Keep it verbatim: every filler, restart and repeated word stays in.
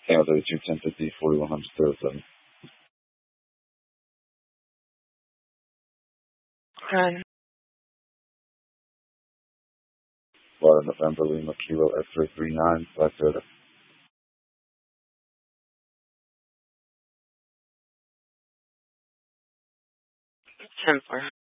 Tango thirty-two, ten fifty, forty-one hundred, thirty-seven. Run. Florida, November, Lima, Kilo, X-ray three nine, Black Toyota. ten four.